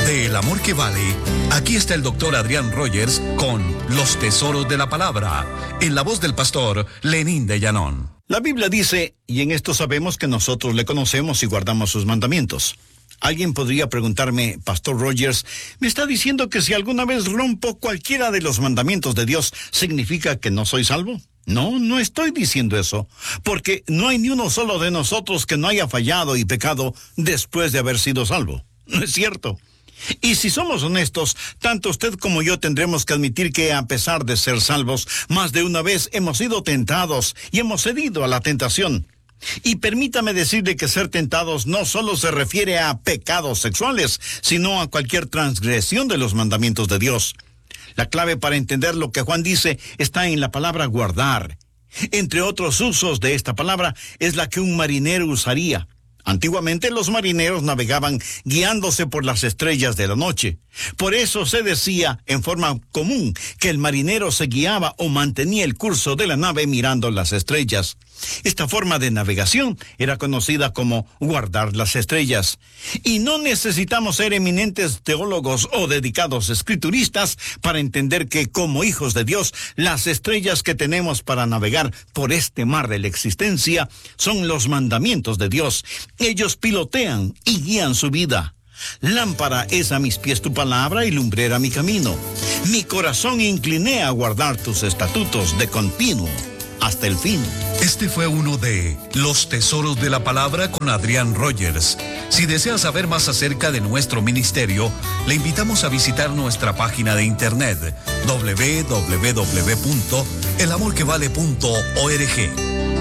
De El Amor que Vale, aquí está el doctor Adrián Rogers con Los Tesoros de la Palabra, en la voz del pastor Lenín de Llanón. La Biblia dice, y en esto sabemos que nosotros le conocemos y guardamos sus mandamientos. Alguien podría preguntarme, Pastor Rogers, ¿me está diciendo que si alguna vez rompo cualquiera de los mandamientos de Dios, significa que no soy salvo? No, no estoy diciendo eso, porque no hay ni uno solo de nosotros que no haya fallado y pecado después de haber sido salvo. No es cierto. Y si somos honestos, tanto usted como yo tendremos que admitir que a pesar de ser salvos, más de una vez hemos sido tentados y hemos cedido a la tentación. Y permítame decirle que ser tentados no solo se refiere a pecados sexuales, sino a cualquier transgresión de los mandamientos de Dios. La clave para entender lo que Juan dice está en la palabra guardar. Entre otros usos de esta palabra es la que un marinero usaría. Antiguamente los marineros navegaban guiándose por las estrellas de la noche. Por eso se decía en forma común que el marinero se guiaba o mantenía el curso de la nave mirando las estrellas. Esta forma de navegación era conocida como guardar las estrellas. Y no necesitamos ser eminentes teólogos o dedicados escrituristas para entender que como hijos de Dios, las estrellas que tenemos para navegar por este mar de la existencia son los mandamientos de Dios. Ellos pilotean y guían su vida. Lámpara es a mis pies tu palabra y lumbrera mi camino. Mi corazón incliné a guardar tus estatutos de continuo hasta el fin. Este fue uno de Los Tesoros de la Palabra con Adrián Rogers. Si desea saber más acerca de nuestro ministerio, le invitamos a visitar nuestra página de internet www.elamorquevale.org.